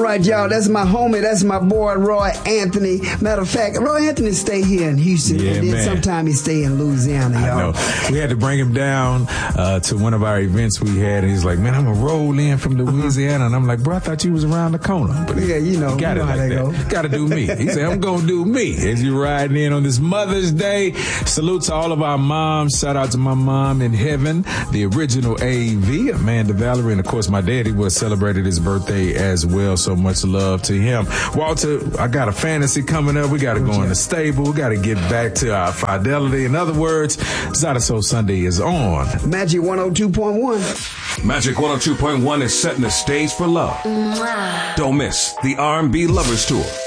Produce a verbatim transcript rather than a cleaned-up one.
right, y'all. That's my homie. That's my boy, Roy Anthony. Matter of fact, Roy Anthony stay here in Houston. Yeah, and then man. sometime he stay in Louisiana, y'all. I know. We had to bring him down uh, to one of our events we had. And he's like, man, I'm going to roll in from Louisiana. And I'm like, bro, I thought you was around the corner. But yeah, you know. You got you it know like how that. Got to do me. He said, I'm going to do me. As you riding in on this Mother's Day. Salute to all of our moms. Shout out to my mom in heaven, the original A V, Amanda Valerie. And, of course, my daddy was celebrated his birthday as well. So much love to him. Walter, I got a fantasy coming up. We got to go in the stable. We got to get back to our fidelity. In other words, Zada Soul Sunday is on. Magic one oh two point one. Magic one oh two point one is setting the stage for love. Mwah. Don't miss the R and B Lovers Tour.